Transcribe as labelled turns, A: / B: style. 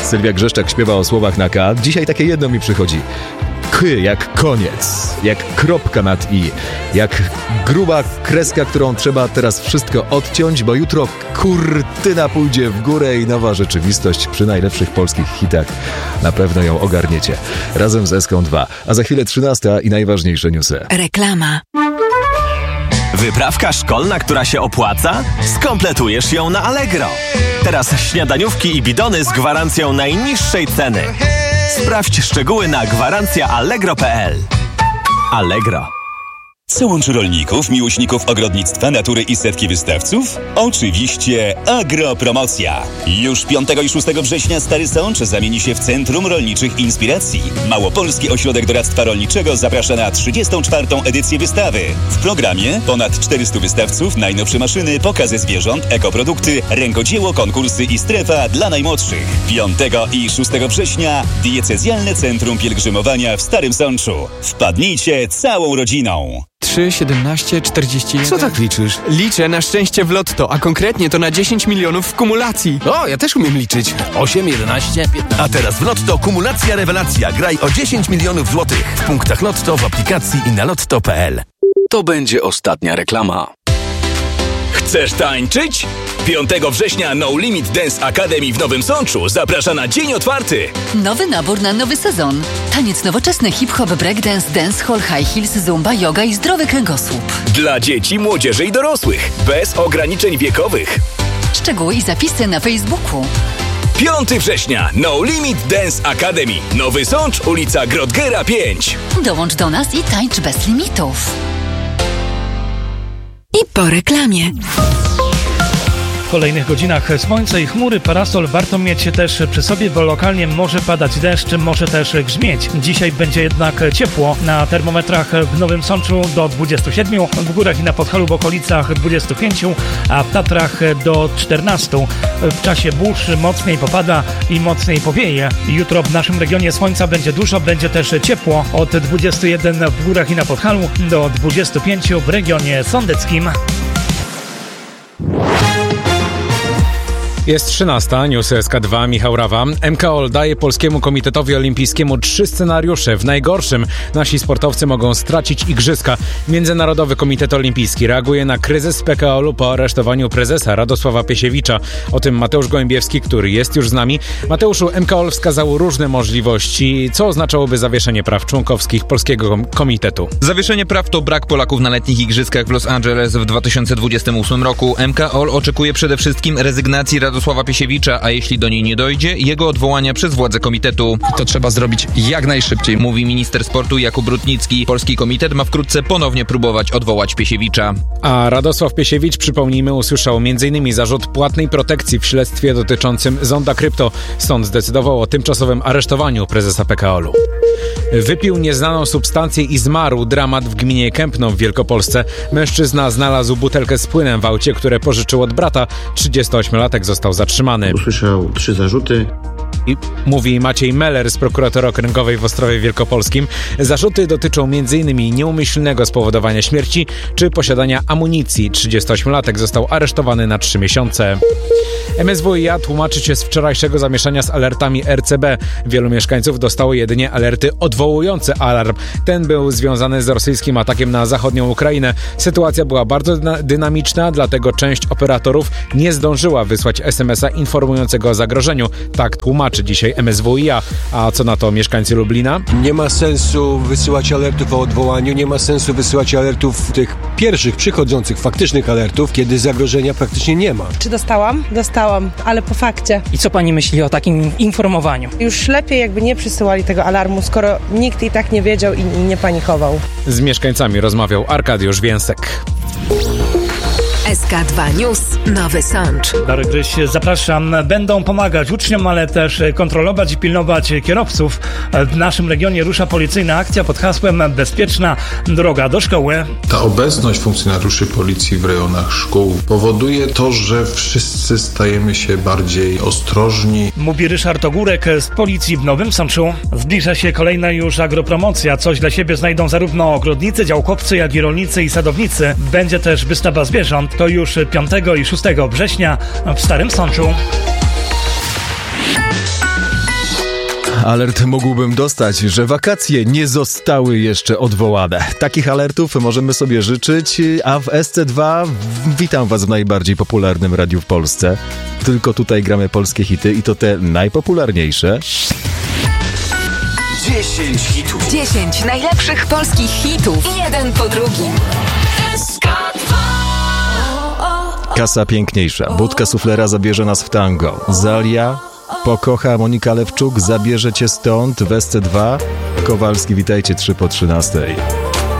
A: Sylwia Grzeszczak śpiewa o słowach na K. Dzisiaj takie jedno mi przychodzi. K jak koniec, jak kropka nad i, jak gruba kreska, którą trzeba teraz wszystko odciąć, bo jutro kurtyna pójdzie w górę i nowa rzeczywistość przy najlepszych polskich hitach. Na pewno ją ogarniecie. Razem z Eską 2. A za chwilę 13 i najważniejsze newsy.
B: Reklama.
C: Wyprawka szkolna, która się opłaca? Skompletujesz ją na Allegro. Teraz śniadaniówki i bidony z gwarancją najniższej ceny. Sprawdź szczegóły na gwarancjaallegro.pl. Allegro.
D: Co łączy rolników, miłośników ogrodnictwa, natury i setki wystawców? Oczywiście agropromocja. Już 5 i 6 września Stary Sącz zamieni się w Centrum Rolniczych Inspiracji. Małopolski Ośrodek Doradztwa Rolniczego zaprasza na 34. edycję wystawy. W programie ponad 400 wystawców, najnowsze maszyny, pokazy zwierząt, ekoprodukty, rękodzieło, konkursy i strefa dla najmłodszych. 5 i 6 września Diecezjalne Centrum Pielgrzymowania w Starym Sączu. Wpadnijcie całą rodziną.
E: 3, 17, 41...
F: Co tak liczysz?
E: Liczę na szczęście w lotto, a konkretnie to na 10 milionów w kumulacji.
F: O, ja też umiem liczyć. 8, 11, 15...
G: A teraz w Lotto kumulacja rewelacja. Graj o 10 milionów złotych. W punktach Lotto, w aplikacji i na lotto.pl.
F: To będzie ostatnia reklama.
H: Chcesz tańczyć? 5 września No Limit Dance Academy w Nowym Sączu zaprasza na dzień otwarty.
B: Nowy nabór na nowy sezon. Taniec nowoczesny, hip-hop, breakdance, dancehall, high heels, zumba, yoga i zdrowy kręgosłup.
H: Dla dzieci, młodzieży i dorosłych. Bez ograniczeń wiekowych.
B: Szczegóły i zapisy na Facebooku.
H: 5 września No Limit Dance Academy. Nowy Sącz, ulica Grodgera 5.
B: Dołącz do nas i tańcz bez limitów. I po reklamie.
I: W kolejnych godzinach słońce i chmury, parasol warto mieć też przy sobie, bo lokalnie może padać deszcz, może też grzmieć. Dzisiaj będzie jednak ciepło, na termometrach w Nowym Sączu do 27, w górach i na Podhalu w okolicach 25, a w Tatrach do 14. W czasie burz mocniej popada i mocniej powieje. Jutro w naszym regionie słońca będzie dużo, będzie też ciepło, od 21 w górach i na Podhalu do 25 w regionie sądeckim.
J: Jest 13, news SK2, Michał Rawa. MKOL daje Polskiemu Komitetowi Olimpijskiemu 3 scenariusze. W najgorszym nasi sportowcy mogą stracić igrzyska. Międzynarodowy Komitet Olimpijski reaguje na kryzys PKOL-u po aresztowaniu prezesa Radosława Piesiewicza. O tym Mateusz Gołębiewski, który jest już z nami. Mateuszu, MKOL wskazał różne możliwości. Co oznaczałoby zawieszenie praw członkowskich Polskiego Komitetu?
K: Zawieszenie praw to brak Polaków na letnich igrzyskach w Los Angeles w 2028 roku. MKOL oczekuje przede wszystkim rezygnacji Radosława Piesiewicza, a jeśli do niej nie dojdzie, jego odwołania przez władze komitetu.
E: To trzeba zrobić jak najszybciej,
K: mówi minister sportu Jakub Rutnicki. Polski komitet ma wkrótce ponownie próbować odwołać Piesiewicza.
J: A Radosław Piesiewicz, przypomnijmy, usłyszał m.in. zarzut płatnej protekcji w śledztwie dotyczącym Zonda Krypto. Sąd zdecydował o tymczasowym aresztowaniu prezesa PKOL-u. Wypił nieznaną substancję i zmarł. Dramat w gminie Kępno w Wielkopolsce. Mężczyzna znalazł butelkę z płynem w aucie, które pożyczył od brata. 38-latek został zatrzymany.
L: Usłyszał 3 zarzuty.
J: I mówi Maciej Meller z prokuratury okręgowej w Ostrowie Wielkopolskim. Zarzuty dotyczą m.in. nieumyślnego spowodowania śmierci czy posiadania amunicji. 38-latek został aresztowany na 3 miesiące. MSWiA tłumaczy się z wczorajszego zamieszania z alertami RCB. Wielu mieszkańców dostało jedynie alerty odwołujące alarm. Ten był związany z rosyjskim atakiem na zachodnią Ukrainę. Sytuacja była bardzo dynamiczna, dlatego część operatorów nie zdążyła wysłać SMS-a informującego o zagrożeniu. Tak tłumaczy dzisiaj MSWiA. A co na to mieszkańcy Lublina?
M: Nie ma sensu wysyłać alertów o odwołaniu, nie ma sensu wysyłać alertów tych pierwszych, przychodzących, faktycznych alertów, kiedy zagrożenia praktycznie nie ma.
N: Czy dostałam? Dostałam, ale po fakcie.
O: I co pani myśli o takim informowaniu?
N: Już lepiej jakby nie przysyłali tego alarmu, skoro nikt i tak nie wiedział i nie panikował.
J: Z mieszkańcami rozmawiał Arkadiusz Więsek.
B: SK2 News, Nowy Sącz.
I: Darek Gryś, zapraszam. Będą pomagać uczniom, ale też kontrolować i pilnować kierowców. W naszym regionie rusza policyjna akcja pod hasłem Bezpieczna droga do szkoły.
P: Ta obecność funkcjonariuszy policji w rejonach szkół powoduje to, że wszyscy stajemy się bardziej ostrożni.
I: Mówi Ryszard Ogórek z policji w Nowym Sączu. Zbliża się kolejna już agropromocja. Coś dla siebie znajdą zarówno ogrodnicy, działkowcy, jak i rolnicy i sadownicy. Będzie też wystawa zwierząt. To już 5 i 6 września w Starym Sączu.
A: Alert mógłbym dostać, że wakacje nie zostały jeszcze odwołane. Takich alertów możemy sobie życzyć, a w SC2 witam Was w najbardziej popularnym radiu w Polsce. Tylko tutaj gramy polskie hity i to te najpopularniejsze.
L: 10 hitów.
B: 10 najlepszych polskich hitów. Jeden po drugim.
A: Kasa piękniejsza. Budka suflera zabierze nas w tango. Zalia pokocha, Monika Lewczuk zabierze cię stąd w SC2. Kowalski, witajcie 3 po 13.